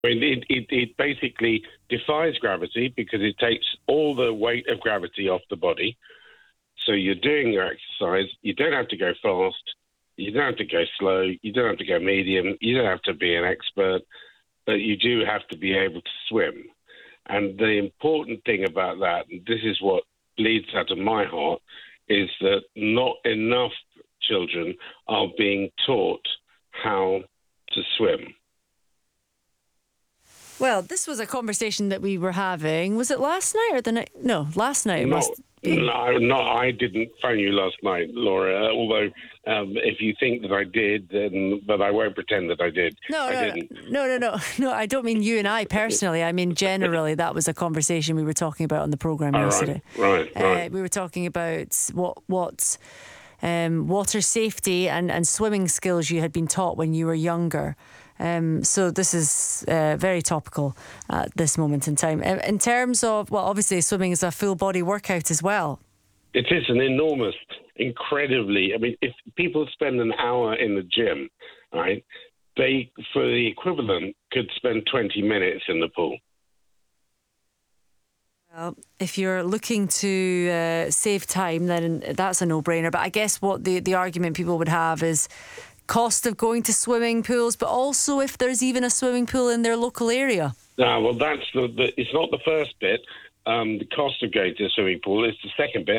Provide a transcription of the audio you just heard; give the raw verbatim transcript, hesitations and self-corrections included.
I mean, it, it, it basically defies gravity because it takes all the weight of gravity off the body. So you're doing your exercise. You don't have to go fast. You don't have to go slow. You don't have to go medium. You don't have to be an expert. But you do have to be able to swim. And the important thing about that, and this is what bleeds out of my heart, is that not enough children are being taught how to swim. Well, this was a conversation that we were having. Was it last night or the night? No, last night. It Not, must be. no, no, I didn't phone you last night, Laura. Although, um, if you think that I did, then but I won't pretend that I did. No, I no, didn't. no, no, no, no. I don't mean you and I personally. I mean generally. That was a conversation we were talking about on the programme All yesterday. Right, right, right. Uh, we were talking about what what um, water safety and, and swimming skills you had been taught when you were younger. Um, so this is uh, very topical at this moment in time. In terms of, well, obviously swimming is a full body workout as well. It is an enormous, incredibly. I mean, if people spend an hour in the gym, right, they, for the equivalent, could spend twenty minutes in the pool. Well, if you're looking to uh, save time, then that's a no-brainer. But I guess what the, the argument people would have is cost of going to swimming pools, but also if there's even a swimming pool in their local area. No, well, that's the, the it's not the first bit. Um, the cost of going to a swimming pool is the second bit.